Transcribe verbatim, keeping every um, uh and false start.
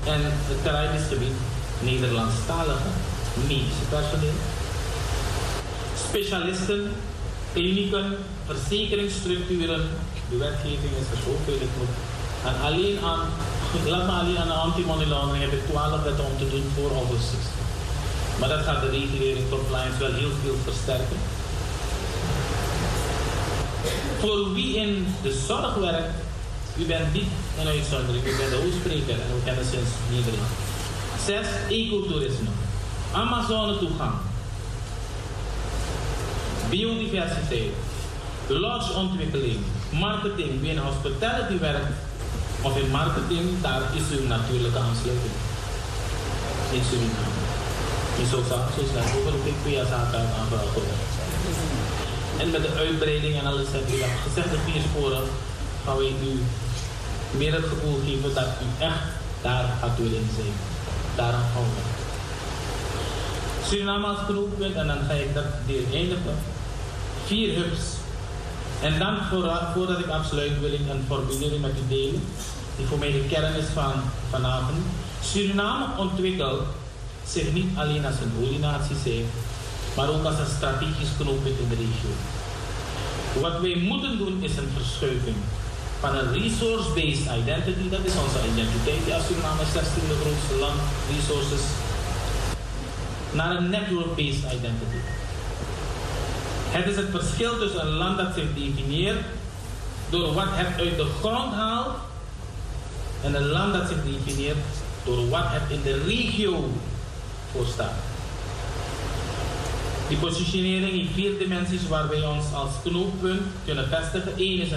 en het Caribisch gebied Nederlandstalige medische personeel, specialisten, klinieken, verzekeringsstructuren. De wetgeving is er zoveel ik moet. En alleen aan, laat me alleen aan de anti-money laundering heb ik twaalf wetten om te doen voor augustus. Maar dat gaat de regulering compliance wel heel veel versterken. Voor wie in de zorg werkt, u bent niet een uitzondering, u bent de hoofdspreker en we kennen sinds Nederland. Zes, ecotourisme, Amazone toegang, biodiversiteit, lodgeontwikkeling, marketing, wie in hospitality werkt of in marketing, daar is uw natuurlijke aansluiting. In Suriname. In Suriname, zo snel mogelijk ik P S A-kaart aanvragen. En met de uitbreiding en alles heb je gezegd, de vier sporen, gaan we u meer het gevoel geven dat u echt daar gaat willen zijn. Daarom gaan we. Suriname als knooppunt, en dan ga ik dat deel eindigen. Vier hubs. En dan voordat ik afsluit wil ik een formulering met u delen, die voor mij de kern is van vanavond. Suriname ontwikkelt zich niet alleen als een olienatie zijn, maar ook als een strategisch knooppunt in de regio. Wat wij moeten doen is een verschuiving van een resource-based identity, dat is onze identiteit, ja, Suriname is zestiende grootste land, resources, naar een network-based identity. Het is het verschil tussen een land dat zich definieert door wat het uit de grond haalt en een land dat zich definieert door wat het in de regio voor staat. Die positionering in vier dimensies waar wij ons als knooppunt kunnen vestigen. Eén is